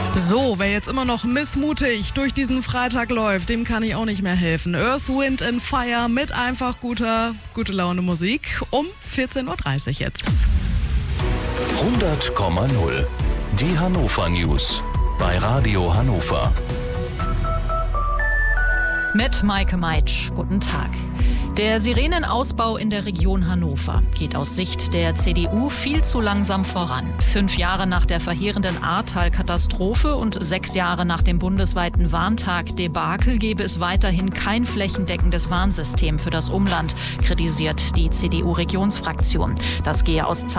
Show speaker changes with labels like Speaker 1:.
Speaker 1: So, wer jetzt immer noch missmutig durch diesen Freitag läuft, dem kann ich auch nicht mehr helfen. Earth, Wind and Fire mit einfach gute Laune Musik um 14.30 Uhr jetzt.
Speaker 2: 100,0. Die Hannover News bei Radio Hannover.
Speaker 3: Mit Maike Meitsch. Guten Tag. Der Sirenenausbau in der Region Hannover geht aus Sicht der CDU viel zu langsam voran. 5 Jahre nach der verheerenden Ahrtal-Katastrophe und 6 Jahre nach dem bundesweiten Warntag-Debakel gebe es weiterhin kein flächendeckendes Warnsystem für das Umland, kritisiert die CDU-Regionsfraktion. Das gehe aus